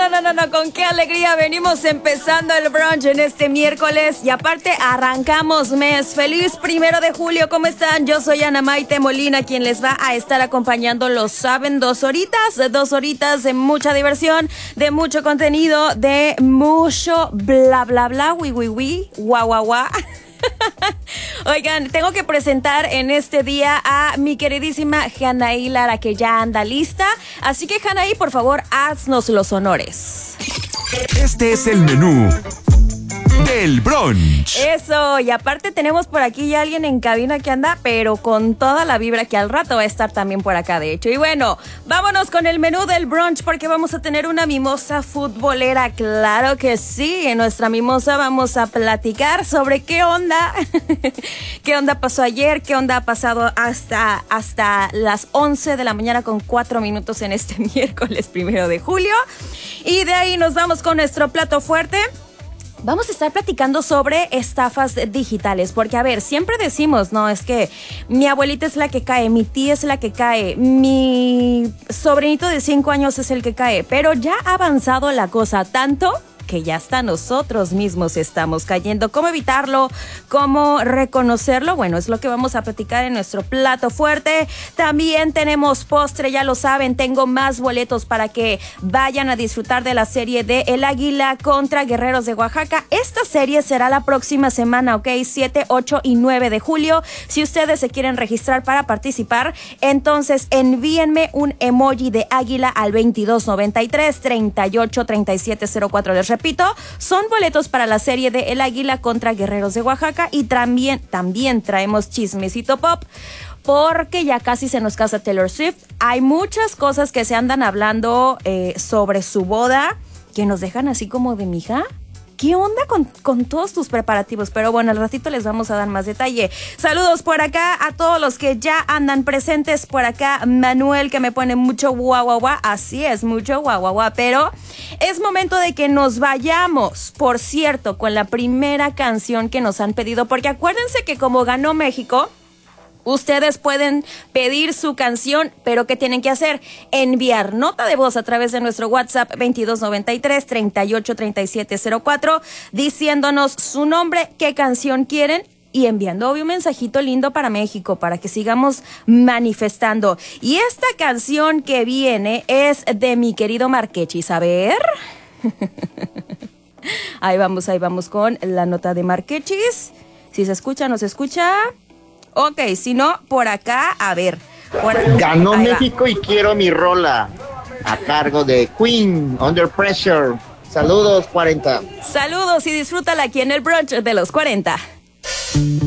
No, con qué alegría venimos empezando el brunch en este miércoles y aparte arrancamos mes. Feliz 1 de julio, ¿cómo están? Yo soy Ana Maite Molina, quien les va a estar acompañando, lo saben, 2 horitas de mucha diversión, de mucho contenido, de mucho bla, guau. Oigan, tengo que presentar en este día a mi queridísima Janaí Lara, que ya anda lista. Así que, Janaí, por favor, haznos los honores. Este es el menú del brunch. Eso, y aparte tenemos por aquí ya alguien en cabina que anda, pero con toda la vibra, que al rato va a estar también por acá, de hecho. Y bueno, vámonos con el menú del brunch, porque vamos a tener una mimosa futbolera. Claro que sí, en nuestra mimosa vamos a platicar sobre qué onda, qué onda pasó ayer, qué onda ha pasado hasta las 11 de la mañana con 4 minutos en este miércoles 1 de julio. Y de ahí nos vamos con nuestro plato fuerte. Vamos a estar platicando sobre estafas digitales, porque a ver, siempre decimos, no, es que mi abuelita es la que cae, mi tía es la que cae, mi sobrinito de 5 años es el que cae, pero ya ha avanzado la cosa tanto que ya hasta nosotros mismos estamos cayendo. ¿Cómo evitarlo? ¿Cómo reconocerlo? Bueno, es lo que vamos a platicar en nuestro plato fuerte. También tenemos postre, ya lo saben, tengo más boletos para que vayan a disfrutar de la serie de El Águila contra Guerreros de Oaxaca. Esta serie será la próxima semana, ¿ok? 7, 8 y 9 de julio. Si ustedes se quieren registrar para participar, entonces envíenme un emoji de águila al 2293 38 37 04. Les repito, son boletos para la serie de El Águila contra Guerreros de Oaxaca y también traemos chismecito pop porque ya casi se nos casa Taylor Swift. Hay muchas cosas que se andan hablando sobre su boda que nos dejan así como de mija. ¿Qué onda con todos tus preparativos? Pero bueno, al ratito les vamos a dar más detalle. Saludos por acá a todos los que ya andan presentes por acá. Manuel, que me pone mucho guau. Así es, mucho guau. Pero es momento de que nos vayamos, por cierto, con la primera canción que nos han pedido. Porque acuérdense que como ganó México, ustedes pueden pedir su canción, pero ¿qué tienen que hacer? Enviar nota de voz a través de nuestro WhatsApp 2293 38 37 04, diciéndonos su nombre, qué canción quieren y enviando obvio un mensajito lindo para México, para que sigamos manifestando. Y esta canción que viene es de mi querido Marquechis. A ver. Ahí vamos con la nota de Marquechis. Si se escucha, no se escucha. Ok, si no, por acá, a ver. Ganó México y quiero mi rola. A cargo de Queen, Under Pressure. Saludos, 40. Saludos y disfrútala aquí en el brunch de los 40.